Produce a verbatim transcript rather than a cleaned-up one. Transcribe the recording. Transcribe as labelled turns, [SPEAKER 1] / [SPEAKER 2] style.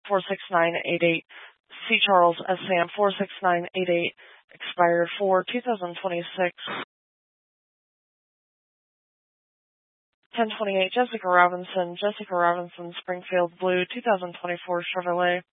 [SPEAKER 1] four six nine eight eight. C. Charles S. Sam four six nine eight eight. Expired for two thousand twenty-six. ten twenty-eight. Jessica Robinson. Jessica Robinson, Springfield Blue, two thousand twenty-four Chevrolet.